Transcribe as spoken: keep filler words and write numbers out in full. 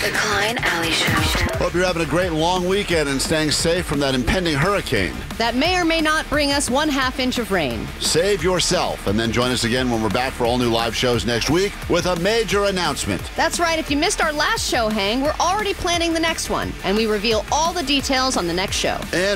The Klein Alley Show. Hope you're having a great long weekend and staying safe from that impending hurricane. That may or may not bring us one half inch of rain. Save yourself, and then join us again when we're back for all new live shows next week with a major announcement. That's right. If you missed our last show, Hang, we're already planning the next one, and we reveal all the details on the next show. And